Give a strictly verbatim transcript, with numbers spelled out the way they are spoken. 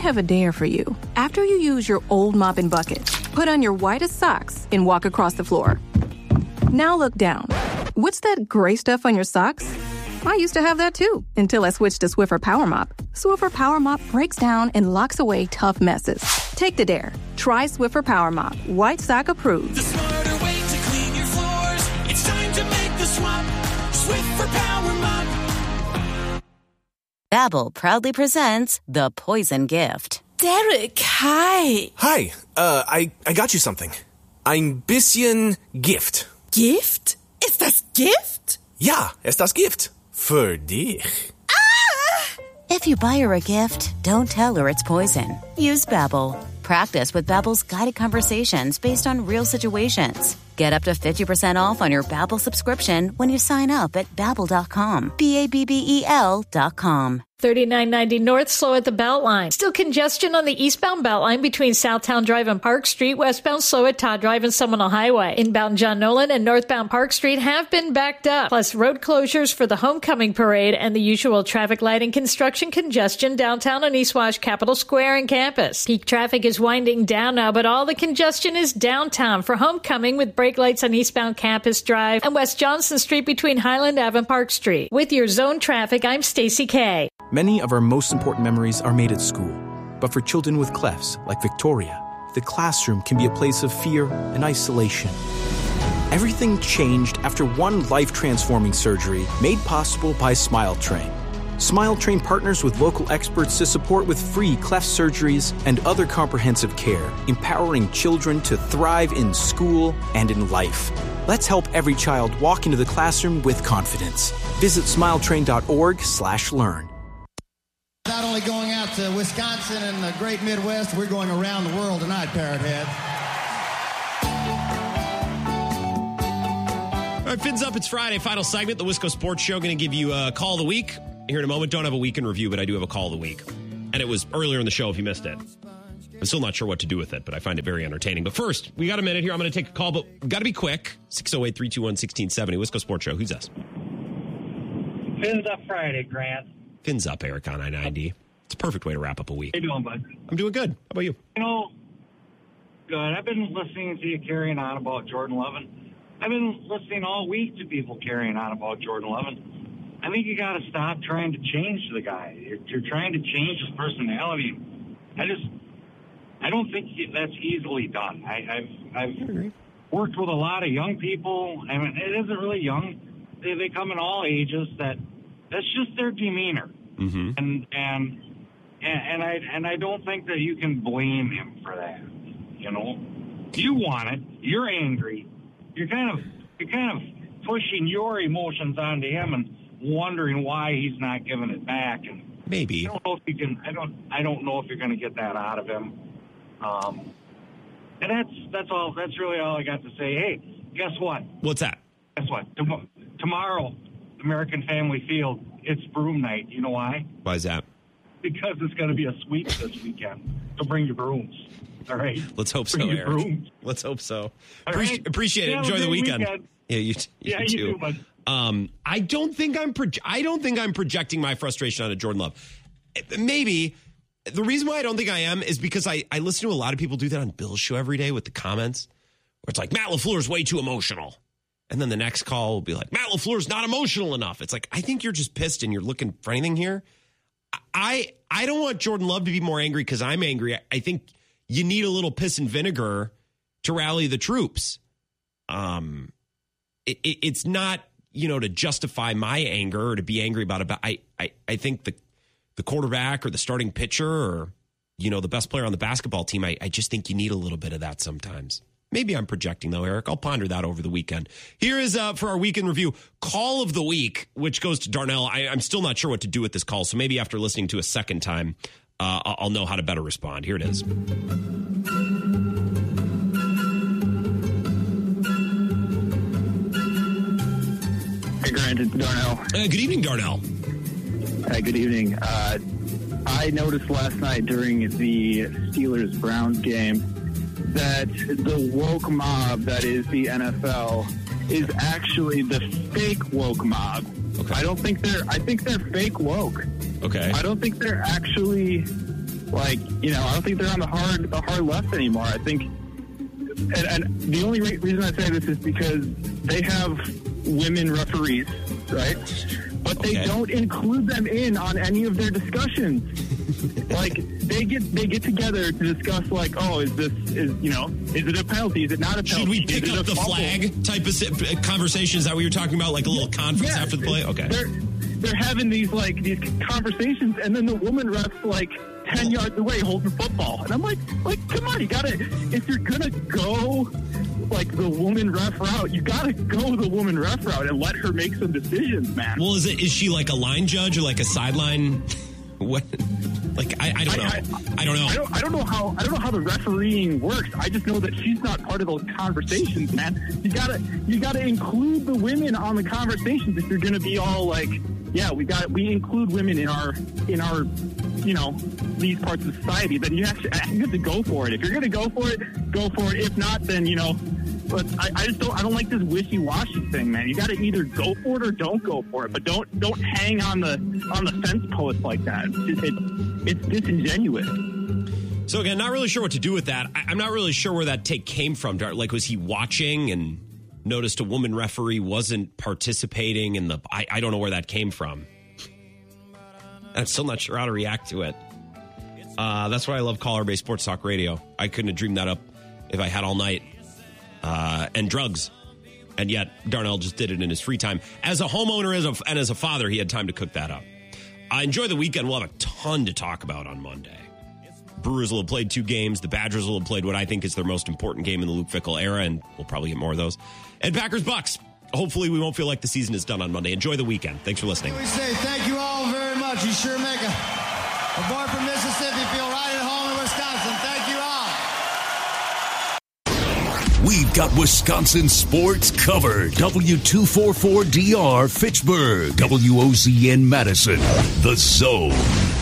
have a dare for you. After you use your old mop and bucket, put on your whitest socks and walk across the floor. Now look down. What's that gray stuff on your socks? I used to have that too, until I switched to Swiffer Power Mop. Swiffer Power Mop breaks down and locks away tough messes. Take the dare. Try Swiffer Power Mop. White sock approved. The smarter way to clean your floors. It's time to make the swap. Swiffer Power Mop. Babbel proudly presents The Poison Gift. Derek, hi. Hi, uh, I, I got you something. Ein bisschen Gift. Gift? Ist das Gift? Ja, es das Gift. Für dich. Ah! If you buy her a gift, don't tell her it's poison. Use Babbel. Practice with Babbel's guided conversations based on real situations. Get up to fifty percent off on your Babbel subscription when you sign up at babbel dot com. B A B B E L dot com. thirty-nine ninety North, slow at the Beltline. Still congestion on the eastbound Beltline between Southtown Drive and Park Street. Westbound, slow at Todd Drive and Seminole Highway. Inbound John Nolan and northbound Park Street have been backed up. Plus road closures for the homecoming parade and the usual traffic light and construction congestion downtown on East Wash, Capitol Square, and campus. Peak traffic is winding down now, but all the congestion is downtown for homecoming with brake lights on eastbound Campus Drive and West Johnson Street between Highland Avenue and Park Street. With your zone traffic, I'm Stacey Kay. Many of our most important memories are made at school. But for children with clefts, like Victoria, the classroom can be a place of fear and isolation. Everything changed after one life-transforming surgery made possible by Smile Train. Smile Train partners with local experts to support with free cleft surgeries and other comprehensive care, empowering children to thrive in school and in life. Let's help every child walk into the classroom with confidence. Visit smiletrain.org slash learn. Not only going out to Wisconsin and the great Midwest, we're going around the world tonight, Parrot Head. All right, fins up. It's Friday, final segment. The Wisco Sports Show going to give you a call of the week. Here in a moment, don't have a weekend review, but I do have a call of the week. And it was earlier in the show if you missed it. I'm still not sure what to do with it, but I find it very entertaining. But first, we got a minute here. I'm going to take a call, but we got to be quick. six oh eight, three two one, one six seven oh. Wisco Sports Show. Who's this? Fins up Friday, Grant. Fins up, Eric, on I ninety. It's a perfect way to wrap up a week. How you doing, bud? I'm doing good. How about you? You know, good. I've been listening to you carrying on about Jordan Love. I've been listening all week to people carrying on about Jordan Love. I think you got to stop trying to change the guy. You're, you're trying to change his personality. I just, I don't think that's easily done. I, I've, I've worked with a lot of young people. I mean, it isn't really young. They, they come in all ages. That that's just their demeanor. Mm-hmm. And and and I and I don't think that you can blame him for that. You know, you want it. You're angry. You're kind of you're kind of pushing your emotions onto him and wondering why he's not giving it back. And maybe I don't know if you can. I don't. I don't know if you're going to get that out of him. Um, and that's that's all. That's really all I got to say. Hey, guess what? What's that? Guess what? Tom- tomorrow, American Family Field. It's broom night. You know why? Why is that? Because it's going to be a sweep this weekend. So bring your brooms. All right. Let's hope so, bring your Eric. Brooms. Let's hope so. All Appreci- right. Appreciate it. Yeah, Enjoy the weekend. weekend. Yeah, you, t- you yeah, too. you do, bud. Um, I don't think I'm. Pro- I don't think I'm projecting my frustration onto Jordan Love. Maybe the reason why I don't think I am is because I, I listen to a lot of people do that on Bill's show every day with the comments where it's like Matt LaFleur's way too emotional, and then the next call will be like Matt LaFleur's not emotional enough. It's like I think you're just pissed and you're looking for anything here. I I don't want Jordan Love to be more angry because I'm angry. I, I think you need a little piss and vinegar to rally the troops. Um, it, it, it's not. You know, to justify my anger or to be angry about it. But I, I, I think the the quarterback or the starting pitcher or, you know, the best player on the basketball team, I, I just think you need a little bit of that sometimes. Maybe I'm projecting, though, Eric. I'll ponder that over the weekend. Here is, uh, for our weekend review, Call of the Week, which goes to Darnell. I, I'm still not sure what to do with this call, so maybe after listening to a second time, uh, I'll know how to better respond. Here it is. Hey, Grant, it's Darnell. Uh, good evening, Darnell. Hey, good evening. Uh, I noticed last night during the Steelers-Browns game that the woke mob that is the N F L is actually the fake woke mob. Okay. I don't think they're, I think they're fake woke. Okay. I don't think they're actually Like, you know, I don't think they're on the hard the hard left anymore. I think, and, and the only re- reason I say this is because they have women referees, right? But they Okay. don't include them in on any of their discussions. Like they get they get together to discuss, like, oh, is this is you know is it a penalty? Is it not a penalty? Should we Is pick it up a the fumble? flag type of si- conversation? Is that what you're talking about? Like a little conference Yeah, after the play? Okay. They're they're having these like these conversations, and then the woman ref's like ten yards away holding football, and I'm like, like, come on, you gotta if you're gonna go like the woman ref route, you gotta go the woman ref route and let her make some decisions, man. Well, is it is she like a line judge or like a sideline? What? Like I, I don't know. I, I don't know. I don't, I don't know how I don't know how the refereeing works. I just know that she's not part of those conversations, man. You gotta you gotta include the women on the conversations if you're gonna be all like, yeah, we got we include women in our in our you know these parts of society. Then you actually you have to go for it. If you're gonna go for it, go for it. If not, then you know. But I, I just don't. I don't like this wishy-washy thing, man. You got to either go for it or don't go for it. But don't don't hang on the on the fence post like that. It's it, it's disingenuous. So again, not really sure what to do with that. I, I'm not really sure where that take came from. Dart. Like, was he watching and noticed a woman referee wasn't participating in the? I, I don't know where that came from. I'm still not sure how to react to it. Uh, that's why I love caller-based sports talk radio. I couldn't have dreamed that up if I had all night. Uh, and drugs. And yet, Darnell just did it in his free time. As a homeowner as a, and as a father, he had time to cook that up. Uh, enjoy the weekend. We'll have a ton to talk about on Monday. Brewers will have played two games. The Badgers will have played what I think is their most important game in the Luke Fickell era, and we'll probably get more of those. And Packers-Bucks. Hopefully, we won't feel like the season is done on Monday. Enjoy the weekend. Thanks for listening. We say thank you all very much. You sure make a, a boy from Mississippi feel right at home in Wisconsin. Thank you all. We've got Wisconsin sports covered. W two forty-four D R Fitchburg. W O Z N Madison. The Zone.